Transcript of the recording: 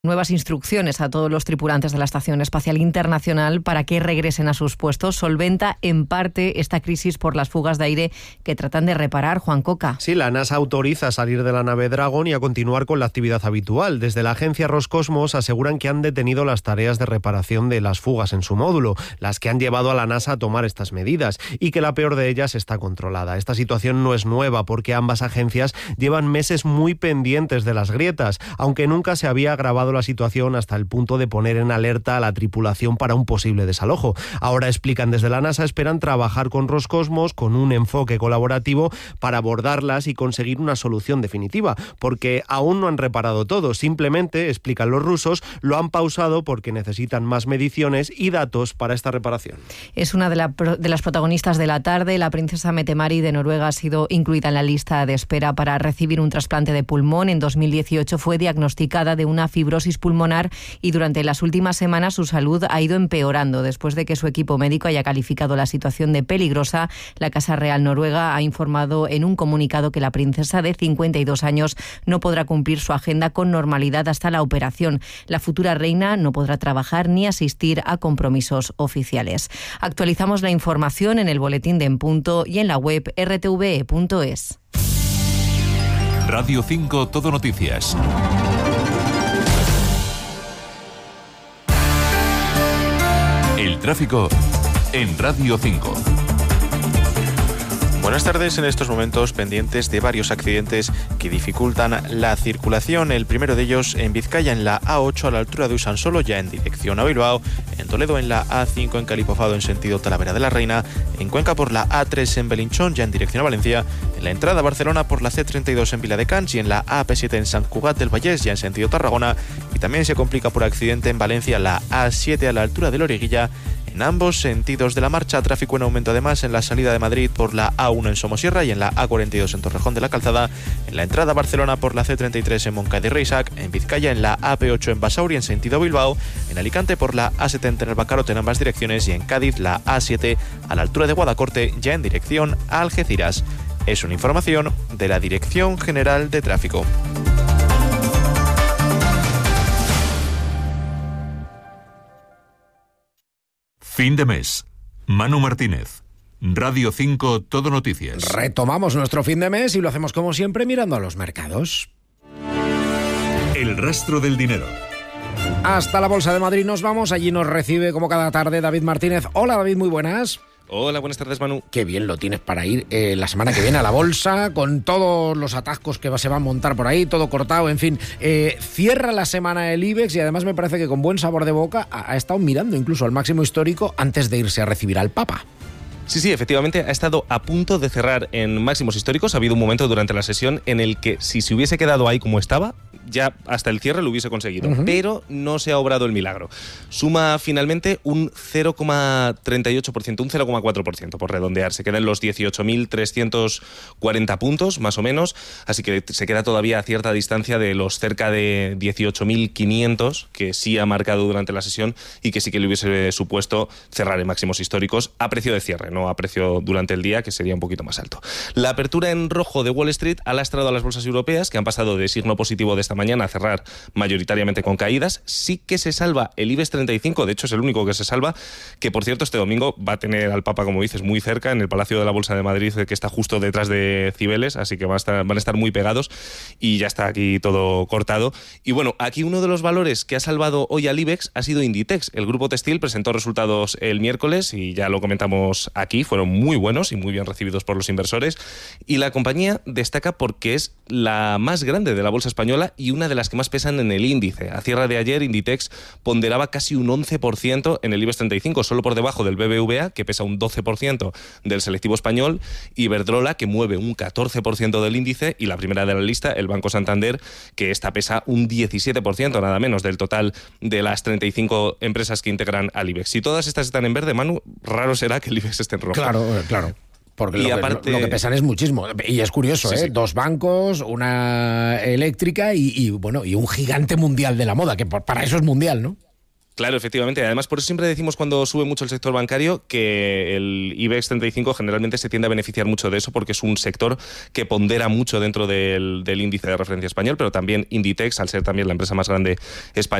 nuevas instrucciones a todos los tripulantes de la Estación Espacial Internacional para que regresen a sus puestos. Solventa en parte esta crisis por las fugas de aire que tratan de reparar. Juan Coca. Sí, la NASA autoriza a salir de la nave Dragon y a continuar con la actividad habitual. Desde la agencia Roscosmos aseguran que han detenido las tareas de reparación de las fugas en su módulo, las que han llevado a la NASA a tomar estas medidas, y que la peor de ellas está controlada. Esta situación no es nueva porque ambas agencias llevan meses muy pendientes de las grietas, aunque nunca se había agravado la situación hasta el punto de poner en alerta a la tripulación para un posible desalojo. Ahora, explican desde la NASA, esperan trabajar con Roscosmos con un enfoque colaborativo para abordarlas y conseguir una solución definitiva, porque aún no han reparado todo. Simplemente, explican los rusos, lo han pausado porque necesitan más mediciones y datos para esta reparación. Es una de las protagonistas de la tarde. La princesa Mette-Marit de Noruega ha sido incluida en la lista de espera para recibir un trasplante de pulmón. En 2018 fue diagnosticada de una fibrosis pulmonar y durante las últimas semanas su salud ha ido empeorando. Después de que su equipo médico haya calificado la situación de peligrosa, la Casa Real Noruega ha informado en un comunicado que la princesa de 52 años no podrá cumplir su agenda con normalidad hasta la operación. La futura reina no podrá trabajar ni asistir a compromisos oficiales. Actualizamos la información en el boletín de En Punto y en la web rtve.es. Radio 5 Todo Noticias. El tráfico en Radio 5. Buenas tardes. En estos momentos pendientes de varios accidentes que dificultan la circulación. El primero de ellos en Vizcaya, en la A8 a la altura de Usansolo, ya en dirección a Bilbao. En Toledo, en la A5 en Calipofado en sentido Talavera de la Reina. En Cuenca por la A3 en Belinchón, ya en dirección a Valencia. En la entrada a Barcelona por la C32 en Viladecans y en la AP7 en Sant Cugat del Vallès, ya en sentido Tarragona. Y también se complica por accidente en Valencia la A7 a la altura de Loriguilla. En ambos sentidos de la marcha, tráfico en aumento además en la salida de Madrid por la A1 en Somosierra y en la A42 en Torrejón de la Calzada, en la entrada a Barcelona por la C33 en Moncada y Reixac, en Vizcaya en la AP8 en Basauri en sentido Bilbao, en Alicante por la A70 en el Bacarote en ambas direcciones y en Cádiz la A7 a la altura de Guadacorte ya en dirección a Algeciras. Es una información de la Dirección General de Tráfico. Fin de mes. Manu Martínez. Radio 5 Todo Noticias. Retomamos nuestro fin de mes y lo hacemos como siempre mirando a los mercados. El rastro del dinero. Hasta la Bolsa de Madrid nos vamos. Allí nos recibe como cada tarde David Martínez. Hola David, muy buenas. Hola, buenas tardes, Manu. Qué bien lo tienes para ir la semana que viene a la bolsa, con todos los atascos que se van a montar por ahí, todo cortado, en fin. Cierra la semana el IBEX y además me parece que con buen sabor de boca ha estado mirando incluso al máximo histórico antes de irse a recibir al Papa. Sí, efectivamente ha estado a punto de cerrar en máximos históricos. Ha habido un momento durante la sesión en el que si se hubiese quedado ahí como estaba, ya hasta el cierre lo hubiese conseguido, pero no se ha obrado el milagro. Suma finalmente un 0,38%, un 0,4% por redondear. Se queda en los 18.340 puntos, más o menos, así que se queda todavía a cierta distancia de los cerca de 18.500 que sí ha marcado durante la sesión y que sí que le hubiese supuesto cerrar en máximos históricos a precio de cierre, no a precio durante el día, que sería un poquito más alto. La apertura en rojo de Wall Street ha lastrado a las bolsas europeas, que han pasado de signo positivo de esta mañana a cerrar mayoritariamente con caídas. Sí que se salva el IBEX 35, de hecho es el único que se salva, que por cierto este domingo va a tener al Papa, como dices, muy cerca, en el Palacio de la Bolsa de Madrid, que está justo detrás de Cibeles, así que van a estar muy pegados y ya está aquí todo cortado. Y bueno, aquí uno de los valores que ha salvado hoy al IBEX ha sido Inditex. El grupo textil presentó resultados el miércoles y ya lo comentamos aquí, fueron muy buenos y muy bien recibidos por los inversores, y la compañía destaca porque es la más grande de la bolsa española y una de las que más pesan en el índice. A cierre de ayer, Inditex ponderaba casi un 11% en el IBEX 35, solo por debajo del BBVA, que pesa un 12% del selectivo español, y Iberdrola, que mueve un 14% del índice, y la primera de la lista, el Banco Santander, que esta pesa un 17%, nada menos, del total de las 35 empresas que integran al IBEX. Si todas estas están en verde, Manu, raro será que el IBEX esté en rojo. Claro. Porque y lo que pesan es muchísimo. Y es curioso, sí. Dos bancos, una eléctrica y un gigante mundial de la moda, que para eso es mundial, ¿no? Claro, efectivamente. Además, por eso siempre decimos cuando sube mucho el sector bancario que el IBEX 35 generalmente se tiende a beneficiar mucho de eso porque es un sector que pondera mucho dentro del índice de referencia español, pero también Inditex, al ser también la empresa más grande española,